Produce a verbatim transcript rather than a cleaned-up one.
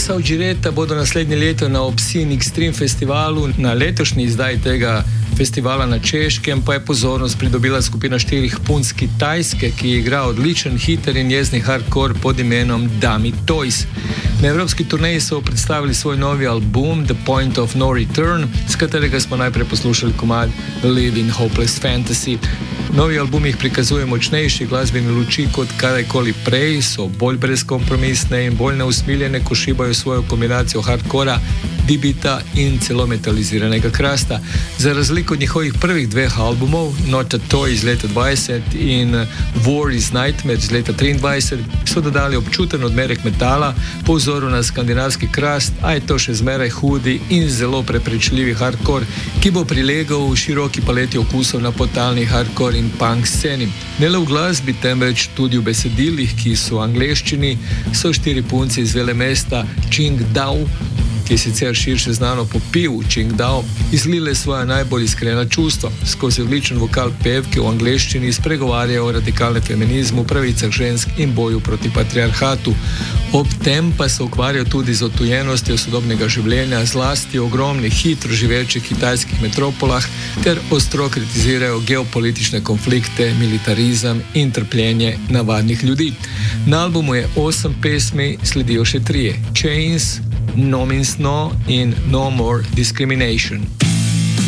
Saudžireta bodo naslednje leto na Obscene Extreme festivalu. Na letošnji izdaji tega festivala na Češkem pa je pozornost pridobila skupina štirih punc Kitajske, ki igra odličen, hiter in jezni hardcore pod imenom Dummy Toys. Na evropski turneji so predstavili svoj novi album The Point of No Return, s katerega smo najprej poslušali komad Live in Hopeless Fantasy. Novi album jih prikazuje močnejši glasbeni luči kot kadajkoli prej, so bolj brezkompromisne in bolj neusmiljene, ko šibajo svojo kombinacijo hardcora, dibita in celo metaliziranega krasta. Za razliko od njihovih prvih dveh albumov, Not a Toy iz leta dvajset in War is Nightmare iz leta triindvajset, so dodali občuten odmerek metala po vzoru na skandinavski krast, a je to še zmeraj hudi in zelo prepričljivi hardcore, ki bo prilegal v široki paleti okusov na potalni hardcore in punk sceni. Ne le v glasbi, temveč tudi v besedilih, ki so v angleščini, so štiri punci iz velemesta Qingdao, ki je sicer širše znano po pivu Qingdao, izlile svoja najbolj iskrena čustva. Skozi odličen vokal pevke v angleščini spregovarjajo o radikalnem feminizmu, pravicah žensk in boju proti patriarhatu. Ob tem pa se ukvarjajo tudi z odtujenostjo sodobnega življenja, zlasti v ogromnih, hitro živečih kitajskih metropolah, ter ostro kritizirajo geopolitične konflikte, militarizem in trpljenje navadnih ljudi. Na albumu je osem pesmi, sledijo še trije: Chains, No Means No in No More Discrimination.